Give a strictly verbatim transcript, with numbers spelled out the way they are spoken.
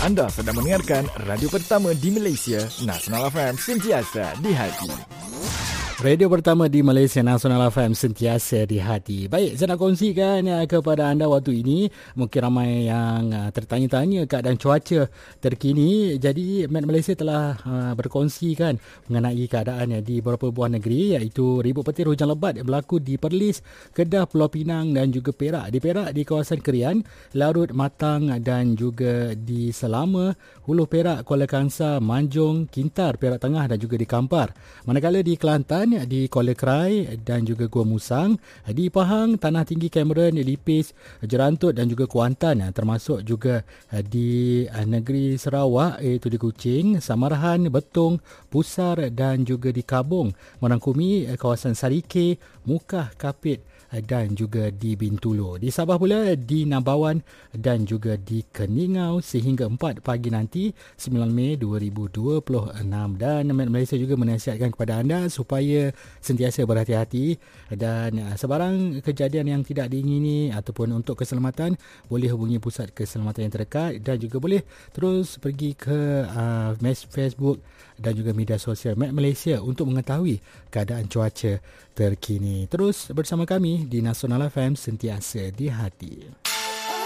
Anda sedang mendengarkan radio pertama di Malaysia, Nasional F M, sentiasa di hati. Radio pertama di Malaysia, Nasional F M, sentiasa di hati. Baik, saya nak kongsikan ya, kepada anda waktu ini. Mungkin ramai yang uh, tertanya-tanya keadaan cuaca terkini. Jadi, Met Malaysia telah uh, berkongsikan mengenai keadaan ya, di beberapa buah negeri, iaitu ribut petir hujan lebat berlaku di Perlis, Kedah, Pulau Pinang dan juga Perak. Di Perak, di kawasan Kerian, Larut, Matang dan juga di Selama, Hulu Perak, Kuala Kangsar, Manjung, Kintar, Perak Tengah dan juga di Kampar. Manakala di Kelantan, di Kuala Krai dan juga Gua Musang, di Pahang, Tanah Tinggi, Cameron, Lipis, Jerantut dan juga Kuantan, termasuk juga di negeri Sarawak, iaitu di Kuching, Samarahan, Betong, Pusar dan juga di Kabung, merangkumi kawasan Sarike, Mukah, Kapit dan juga di Bintulu. Di Sabah pula, di Nabawan dan juga di Keningau sehingga empat pagi nanti, sembilan Mei dua ribu dua puluh enam. Dan Met Malaysia juga menasihatkan kepada anda supaya sentiasa berhati-hati dan sebarang kejadian yang tidak diingini ataupun untuk keselamatan, boleh hubungi Pusat Keselamatan yang terdekat dan juga boleh terus pergi ke uh, Facebook dan juga media sosial Met Malaysia untuk mengetahui keadaan cuaca terkini. Terus bersama kami di Nasional F M, sentiasa di hati.